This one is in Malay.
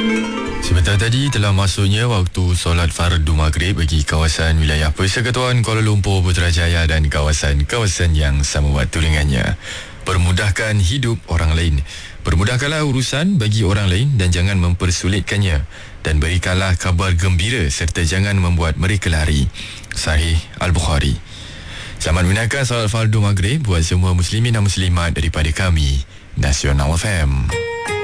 Sebentar tadi telah masuknya waktu solat fardu maghrib bagi kawasan wilayah Persekutuan Kuala Lumpur, Putrajaya dan kawasan-kawasan yang sama waktu dengannya. Permudahkan hidup orang lain. Permudahkanlah urusan bagi orang lain dan jangan mempersulitkannya. Dan berikanlah kabar gembira serta jangan membuat mereka lari. Sahih Al-Bukhari. Selamat menunaikan solat fardu maghrib buat semua muslimin dan muslimat daripada kami, Nasional FM.